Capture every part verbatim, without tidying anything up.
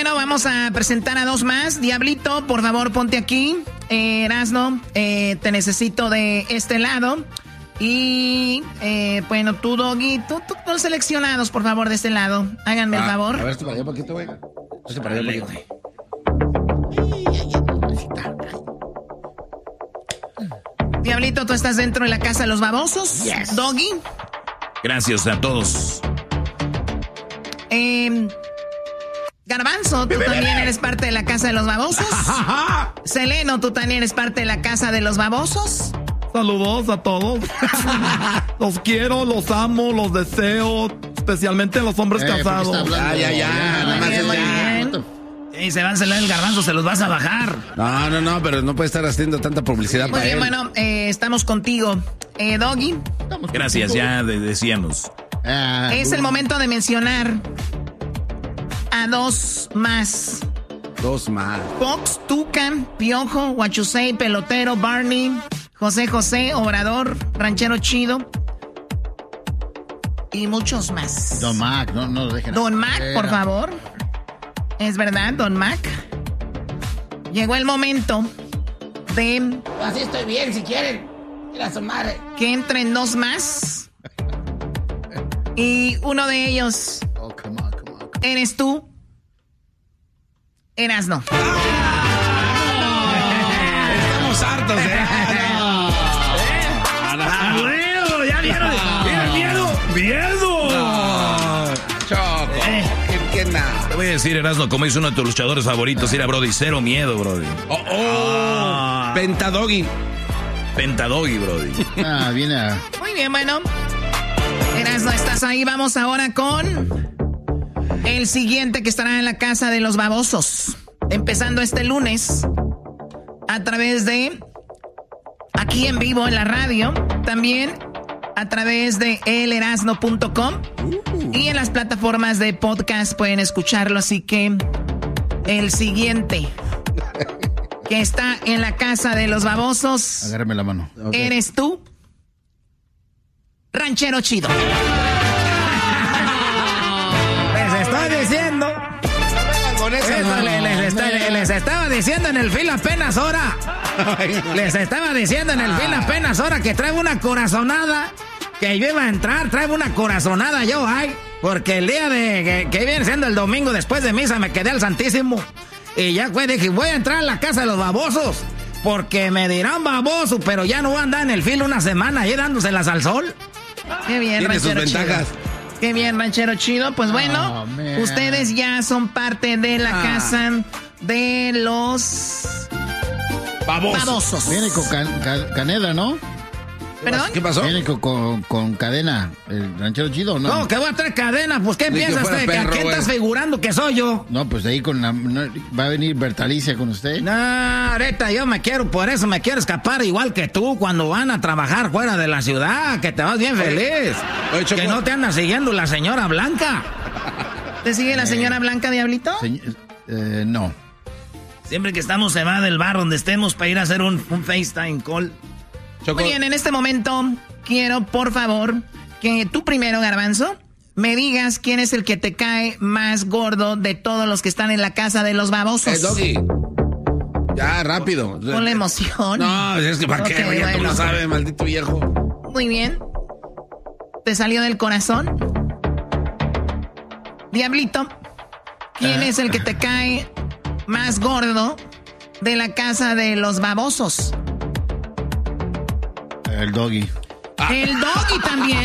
bueno, vamos a presentar a dos más. Diablito, por favor, ponte aquí. Eh, Erasno, eh, te necesito de este lado. Y, eh, bueno, tú, Doggy, tú, tú, tú seleccionados, por favor, de este lado. Háganme ah, el favor. A ver, esto para allá un poquito, güey. Esto para allá un poquito. Diablito, tú estás dentro de la casa de los babosos. Yes. Doggy. Gracias a todos. Eh, Garbanzo, tú también eres parte de la casa de los babosos. Seleno, tú también eres parte de la casa de los babosos. Saludos a todos. Los quiero, los amo, los deseo, especialmente a los hombres eh, casados. Ya, ya, ya. Nada más es ya. Y se va a celar el Garbanzo, se los vas a bajar. No, no, no, pero no puede estar haciendo tanta publicidad Muy para bien, él. bueno, eh, estamos contigo. Eh, Doggy. Gracias, ya de- decíamos. Ah, Es el momento de mencionar a dos más. Dos más. Fox, Tucan, Piojo, Huachusei, Pelotero, Barney, José José, Obrador, Ranchero Chido y muchos más. Don Mac, no, no lo dejen. Don Mac, por favor. Es verdad, Don Mac. Llegó el momento de... Así estoy bien, si quieren. Ir a su madre. Que entren dos más. Y uno de ellos... Oh, come on, come on, come on. Eres tú. Erasno. Estamos hartos, ¿eh? ¡Ah, bueno! ¡Ya vieron! ¡Mira, miedo! ¡Miedo! Choco. Eh. ¿Qué, qué nada? Te voy a decir, Erasno, como dice uno de tus luchadores favoritos, ir a Brody, cero miedo, Brody. Oh, oh. Ah. Pentadoggy. Pentadoggy, Brody. Ah, viene a... Muy bien, bueno. Erasno, estás ahí. Vamos ahora con el siguiente que estará en la casa de los babosos. Empezando este lunes a través de aquí en vivo en la radio. También a través de el erasno punto com. Y en las plataformas de podcast pueden escucharlo. Así que el siguiente que está en la casa de los babosos. Agárrame la mano. Okay. Eres tú, Ranchero Chido. Les estoy diciendo. Con esa, Eso no, les, les está- les estaba diciendo en el film apenas ahora. Les estaba diciendo en el film apenas ahora que traigo una corazonada. Que yo iba a entrar, traigo una corazonada yo, ay. Porque el día de que, que viene siendo el domingo después de misa me quedé al Santísimo. Y ya fue, dije, voy a entrar a la casa de los babosos. Porque me dirán baboso, pero ya no voy a andar en el filo una semana ahí dándoselas al sol. Qué bien, Tiene sus Ranchero ventajas. Chido. Qué bien, Ranchero Chido. Pues bueno, Oh, man. ustedes ya son parte de la Ah. casa de los Baboso. babosos. Viene con can- ca- canela, ¿no? ¿Perdón? ¿Qué pasó? Viene con, con, con cadena. ¿El ranchero chido o no? No, que voy a traer cadena, pues ¿qué Ni que piensas? fuera ¿Que, que perro, ¿A quién güey. estás figurando que soy yo? No, pues ahí con la... no, ¿va a venir Bertalicia con usted? No, ahorita yo me quiero, por eso me quiero escapar igual que tú cuando van a trabajar fuera de la ciudad, que te vas bien feliz. Oye, Choco. Que no te anda siguiendo la señora Blanca. ¿Te sigue la señora Blanca, Diablito? Señ- eh, no. Siempre que estamos se va del bar donde estemos para ir a hacer un, un FaceTime call. Choco. Muy bien, en este momento quiero, por favor, que tú primero, Garbanzo, me digas quién es el que te cae más gordo de todos los que están en la casa de los babosos. Eh, Doggy. Ya, rápido. Con la emoción. No, es que para Ok, qué, güey, ya tú bueno. lo sabes, maldito viejo. Muy bien. ¿Te salió del corazón? Diablito, ¿quién Eh. es el que te cae más gordo de la casa de los babosos? El doggy. El Doggy también.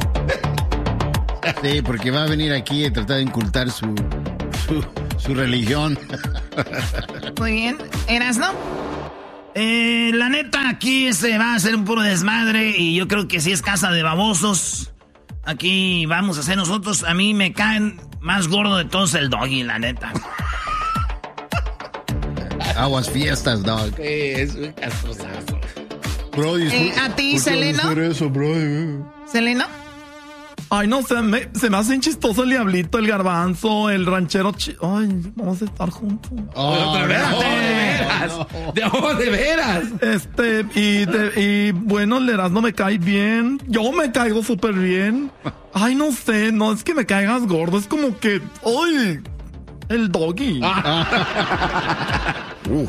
Sí, porque va a venir aquí a tratar de incultar su, su, su religión. Muy bien. ¿Erasno? Eh, la neta, aquí se va a hacer un puro desmadre y yo creo que si es casa de babosos, aquí vamos a hacer nosotros. A mí me caen más gordo de todos el Doggy, la neta. Aguas fiestas, dog. Sí, es un castrosazo. Brody, Eh, ¿a ti, Seleno? eso, brody? ¿Seleno? Ay, no, se me, se me hacen chistoso el diablito, el garbanzo, el ranchero chi... Ay, vamos a estar juntos. Oh, Otra vez, no, de veras. no. De, oh, de veras. Este, y, de- y bueno, el Erasmo me cae bien. Yo me caigo súper bien. Ay, no sé, no es que me caigas gordo, es como que... ¡Ay! El doggy. uh.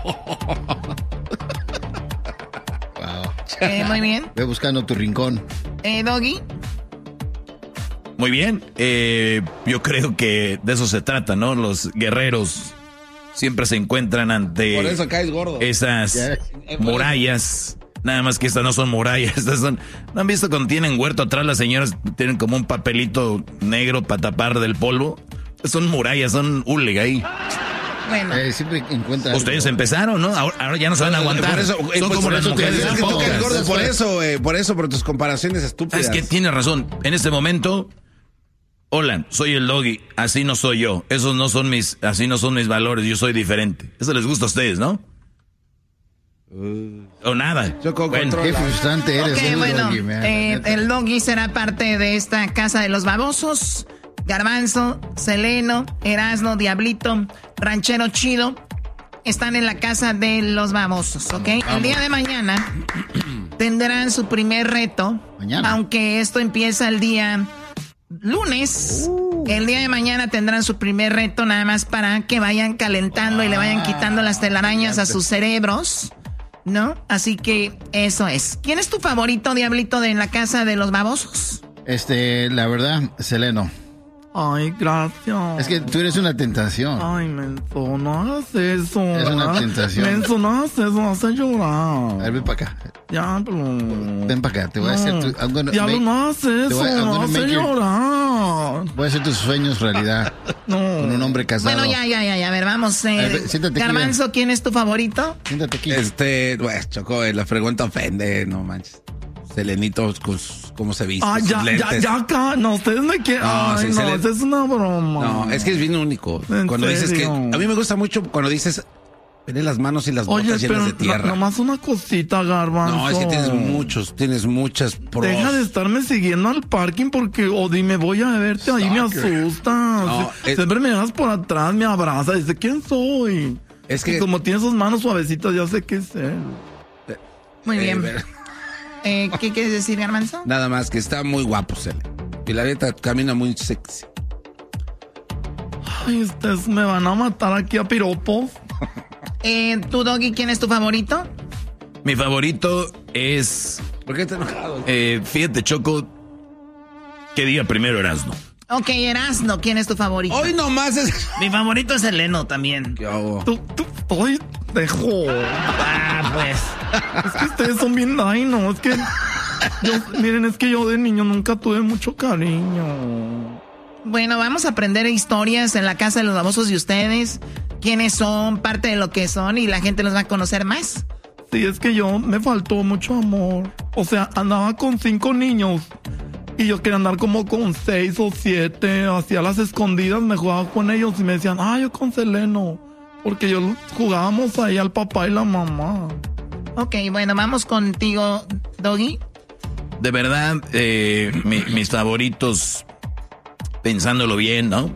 Wow. Eh, muy bien. Ve buscando tu rincón. Eh, Doggy. Muy bien. Eh, yo creo que de eso se trata, ¿no? Los guerreros siempre se encuentran ante Por eso caes gordo. esas Yeah. murallas. Nada más que estas no son murallas. Estas son. ¿No han visto cuando tienen huerto atrás las señoras? Tienen como un papelito negro para tapar del polvo. Son murallas, son hule ahí. Bueno. Eh, siempre encuentran. Ustedes empezaron, ¿no? Ahora, ahora ya no se van a aguantar. Por eso, son pues, como por las eso te mujeres digo del que tú caes podcast. gordo por eso, eh, por eso, por tus comparaciones estúpidas. Es que tienes razón. En este momento, hola, soy el Doggy. Así no soy yo. Esos no son mis, así no son mis valores. Yo soy diferente. Eso les gusta a ustedes, ¿no? Uh, o nada. Choco, bueno, Qué frustrante eres. Ok, eres bueno, doggy, man, eh, neta. el Doggy será parte de esta casa de los babosos. Garbanzo, Seleno, Erasno, Diablito, Ranchero Chido están en la casa de los babosos, ¿ok? El día de mañana tendrán su primer reto. Mañana. Aunque esto empieza el día lunes. Uh. El día de mañana tendrán su primer reto nada más para que vayan calentando y le vayan quitando las telarañas a sus cerebros, ¿no? Así que eso es. ¿Quién es tu favorito, Diablito, de en la casa de los babosos? Este, la verdad, Seleno. Ay, gracias. Es que tú eres una tentación. Ay, menso, no hagas eso. Es una ¿verdad? tentación. Menso, no hagas eso, me hace llorar. A ver, ven para acá. Ya, pero... Ven para acá, te voy a hacer tu... I'm gonna Diablo, make- no hagas eso, te voy a- I'm me gonna hace make your- llorar. Voy a hacer tus sueños realidad. No. Con un hombre casado. Bueno, ya, ya, ya, ya. A ver, vamos. Eh, A ver, siéntate aquí, Garbanzo, ¿quién es tu favorito? Siéntate aquí. Este, pues, Choco, eh, la pregunta ofende, no manches. Selenito, pues, ¿cómo se viste? Ah, sus ya, ya, lentes. ya acá. No, ustedes me quieren. No, Ay, sí, no, se le- esa es una broma. No, es que es bien único. ¿En Cuando dices que... serio? A mí me gusta mucho cuando dices... Tienes las manos y las Oye, botas pero llenas de no- tierra. nomás una cosita, Garbanzo. No, es que tienes muchos, tienes muchas pros. Deja de estarme siguiendo al parking porque, o dime, voy a verte, ahí me asustas. No, Sie- es- Siempre me das por atrás, me abrazas, dice, ¿quién soy? Es que- Y como tiene sus manos suavecitas, ya sé qué es él. Muy Eh, bien. ver- Eh, ¿Qué quieres decir, Garbanzo? Nada más que está muy guapo, Cele. Y la neta camina muy sexy. Ay, ustedes me van a matar aquí a piropos. Eh, ¿Tu Doggy, quién es tu favorito? mi favorito es, ¿Por qué estás enojado? eh, fíjate, Choco, ¿qué día primero Erasmo? Ok, Erasno, ¿quién es tu favorito? Hoy nomás es... Mi favorito es Seleno también. ¿Qué hago? Tú, tú, ay, dejo. Ah, pues. Es que ustedes son bien, ay, no, es que... Yo, miren, es que yo de niño nunca tuve mucho cariño. Bueno, vamos a aprender historias en la casa de los babosos de ustedes. Quiénes son, parte de lo que son, y la gente los va a conocer más. Sí, es que yo me faltó mucho amor. O sea, andaba con cinco niños y yo quería andar como con seis o siete. Hacía las escondidas, me jugaba con ellos y me decían, ah, yo con Seleno. Porque yo jugábamos ahí al papá y la mamá. Ok, bueno, vamos contigo, Doggy. De verdad, eh, mi- mis favoritos, pensándolo bien, ¿no?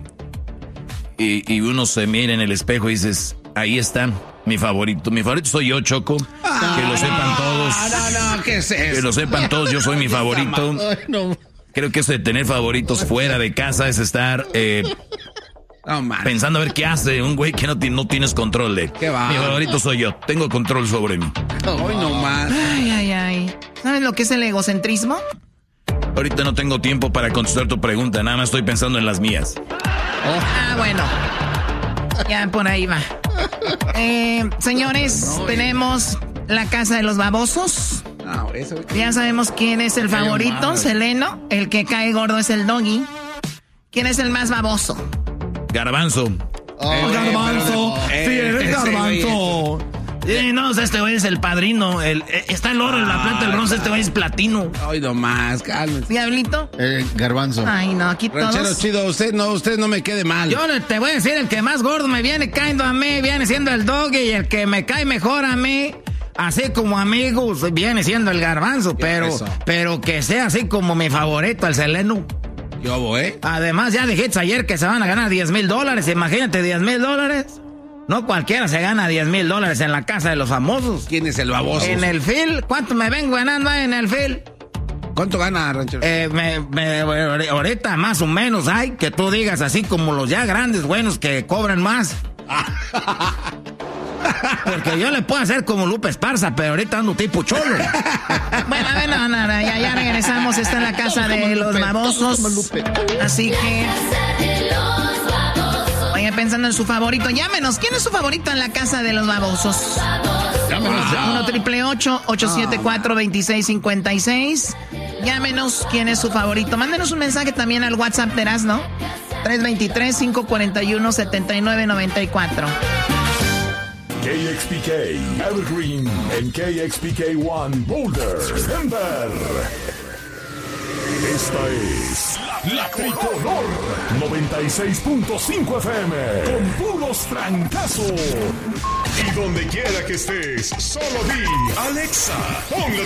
Y, y uno se mira en el espejo y dices, ahí está, mi favorito. Mi favorito soy yo, Choco. Que lo sepan todos. No, no, ¿qué es eso? Que lo sepan todos, yo soy mi favorito. Ay, no. Creo que eso de tener favoritos fuera de casa es estar eh, No, man. pensando a ver qué hace un güey que no, ti- no tienes control de. Qué va. Mi favorito soy yo, tengo control sobre mí. Hoy nomás. Ay, ay, ay. ¿Sabes lo que es el egocentrismo? Ahorita no tengo tiempo para contestar tu pregunta, nada más estoy pensando en las mías. Ah, bueno. Ya por ahí va. Eh, señores, tenemos la casa de los babosos. No, eso... Ya sabemos quién es el favorito, Seleno. El que cae gordo es el Doggy. ¿Quién es el más baboso? Garbanzo. Oh, Eh, Garbanzo, pero- sí, eh, eres ese Garbanzo. Eh, no, o sea, este güey es el padrino. El, eh, está el oro, la plata, el bronce, este güey es platino. Hoy nomás, cálmese. ¿Diablito? eh, Garbanzo. Ay, no, aquí Ranchero todos... chido, usted no, usted no me quede mal. Yo te voy a decir, el que más gordo me viene cayendo a mí, viene siendo el Doggy, y el que me cae mejor a mí, así como amigos, viene siendo el Garbanzo, pero, eso? pero que sea así como mi favorito, el Seleno. Yo voy, ¿eh? Además, ya dijiste ayer que se van a ganar diez mil dólares, imagínate, diez mil dólares. No cualquiera se gana diez mil dólares en la casa de los famosos. ¿Quién es el baboso? En el fil, ¿cuánto me vengo ganando ahí en el fil? ¿Cuánto gana, ranchero? Eh, me, me, ahorita más o menos hay que tú digas así como los ya grandes buenos que cobran más. Porque yo le puedo hacer como Lupe Esparza, pero ahorita ando tipo cholo. Bueno, a ver, no, no, no, ya, ya regresamos. Está en la casa de los babosos. Así que... Vaya pensando en su favorito. Llámenos. ¿Quién es su favorito en la casa de los babosos? uno triple ocho, ocho siete cuatro, dos seis cinco seis. Llámenos. ¿Quién es su favorito? Mándenos un mensaje también al WhatsApp de Erasmo. tres dos tres, cinco cuatro uno, siete nueve nueve cuatro. K X P K, Evergreen, en K X P K uno, Boulder, Denver. Esta es La Tricolor noventa y seis punto cinco F M, con puros trancazos. Y donde quiera que estés, solo di Alexa, ponle